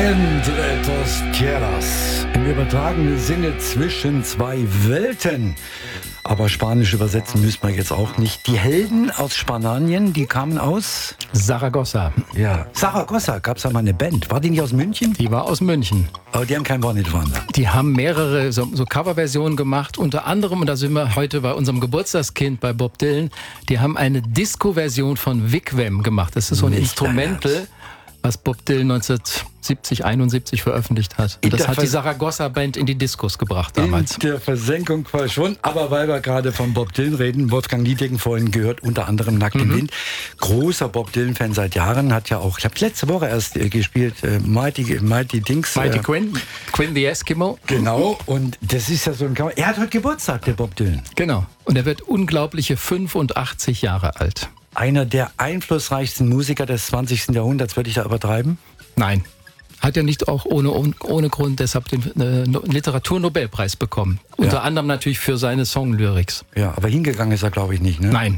Entre dos tierras. Im übertragenen Sinne zwischen zwei Welten. Aber Spanisch übersetzen müssen wir jetzt auch nicht. Die Helden aus Spanien, die kamen aus Saragossa. Ja, Saragossa, gab es da mal eine Band. War die nicht aus München? Die war aus München. Aber die haben kein One-Hit-Wonder. Die haben mehrere so Coverversionen gemacht. Unter anderem, und da sind wir heute bei unserem Geburtstagskind, bei Bob Dylan, die haben eine Disco-Version von Wigwam gemacht. Das ist so ein Instrumental, was Bob Dylan 1970, 71 veröffentlicht hat. Und das hat die Saragossa-Band in die Diskos gebracht damals. In der Versenkung verschwunden. Aber weil wir gerade von Bob Dylan reden, Wolfgang Niedecken vorhin gehört, unter anderem Nackt im Wind. Großer Bob Dylan-Fan seit Jahren, hat ja auch, ich habe letzte Woche erst gespielt, Mighty Dings. Mighty Quinn the Eskimo. Genau, und das ist ja so ein Er hat heute Geburtstag, der Bob Dylan. Genau, und er wird unglaubliche 85 Jahre alt. Einer der einflussreichsten Musiker des 20. Jahrhunderts, würde ich da übertreiben? Nein. Hat ja nicht auch ohne Grund deshalb den Literaturnobelpreis bekommen. Unter anderem natürlich für seine Songlyrics. Ja, aber hingegangen ist er, glaube ich, nicht, ne? Nein.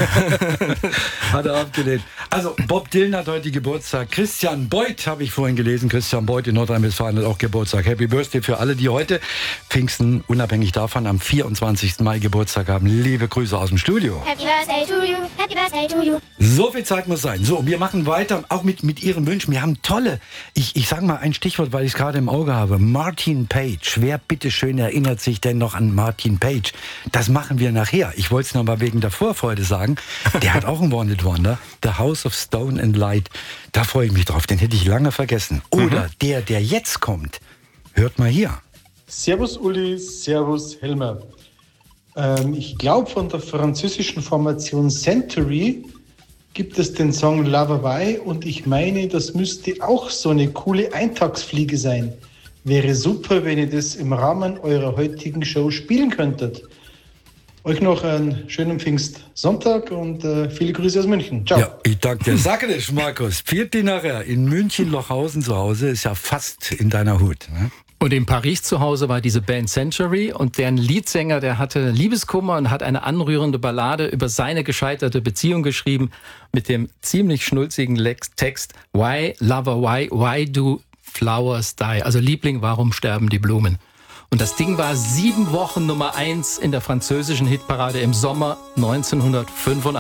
Hat er abgelehnt. Also, Bob Dylan hat heute Geburtstag. Christian Beuth, habe ich vorhin gelesen. Christian Beuth in Nordrhein-Westfalen hat auch Geburtstag. Happy Birthday für alle, die heute Pfingsten, unabhängig davon, am 24. Mai Geburtstag haben. Liebe Grüße aus dem Studio. Happy birthday to you, happy birthday to you. So viel Zeit muss sein. So, wir machen weiter, auch mit Ihren Wünschen. Wir haben tolle, ich sage mal ein Stichwort, weil ich es gerade im Auge habe. Martin Page. Wer bitteschön erinnert sich denn noch an Martin Page? Das machen wir nachher. Ich wollte es noch mal wegen der Vorfreude sagen. Der hat auch ein One-Hit-Wonder. The House of Stone and Light. Da freue ich mich drauf. Den hätte ich lange vergessen. Oder der jetzt kommt. Hört mal hier. Servus Uli, servus Helmer. Ich glaube, von der französischen Formation Century gibt es den Song Love Away und ich meine, das müsste auch so eine coole Eintagsfliege sein. Wäre super, wenn ihr das im Rahmen eurer heutigen Show spielen könntet. Euch noch einen schönen Pfingstsonntag und viele Grüße aus München. Ciao. Ja, ich danke dir. Sag es, Markus. Vierte nachher in München, Lochhausen zu Hause, ist ja fast in deiner Hut. Ne? Und in Paris zu Hause war diese Band Century und deren Leadsänger, der hatte Liebeskummer und hat eine anrührende Ballade über seine gescheiterte Beziehung geschrieben mit dem ziemlich schnulzigen Text Why, Lover, why do flowers die? Also Liebling, warum sterben die Blumen? Und das Ding war 7 Wochen Nummer 1 in der französischen Hitparade im Sommer 1985.